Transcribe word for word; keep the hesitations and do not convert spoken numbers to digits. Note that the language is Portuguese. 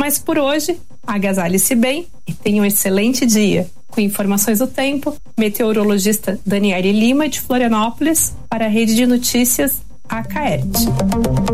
mais por hoje. Agasalhe-se bem e tenha um excelente dia. Com informações do tempo, meteorologista Daniele Lima, de Florianópolis, para a Rede de Notícias A C A E T.